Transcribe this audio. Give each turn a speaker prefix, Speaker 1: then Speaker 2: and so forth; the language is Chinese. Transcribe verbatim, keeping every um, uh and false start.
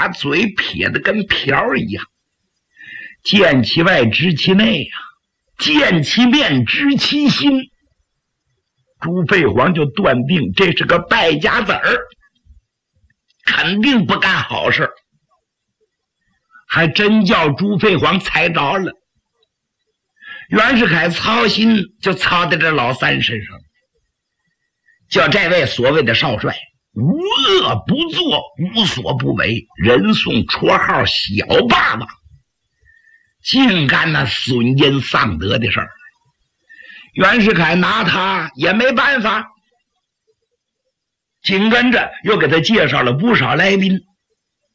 Speaker 1: 把嘴撇得跟瓢一样。见其外知其内啊，见其面知其心。朱飞黄就断定这是个败家子儿，肯定不干好事，还真叫朱飞黄猜着了。袁世凯操心就操在这老三身上，叫这位所谓的少帅无恶不作，无所不为，人送绰号小霸王，净干那损阴丧德的事儿。袁世凯拿他也没办法，紧跟着又给他介绍了不少来宾。